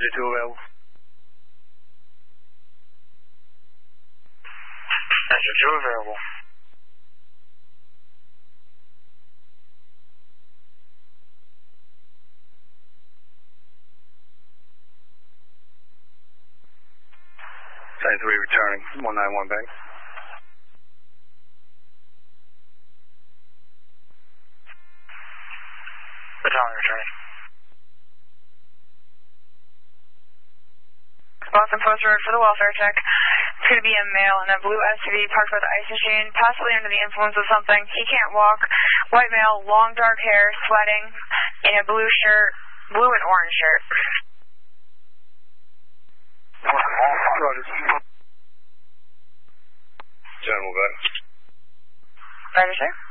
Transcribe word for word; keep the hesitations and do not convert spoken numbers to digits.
Passenger two available. Passenger two available. Sign three returning, one nine one bank. Battalion returning. Boston Post Road for the welfare check. It's going to be a male in a blue S U V parked by the ice machine, possibly under the influence of something. He can't walk. White male, long dark hair, sweating, in a blue shirt, blue and orange shirt. Roger. Roger, General back. sir.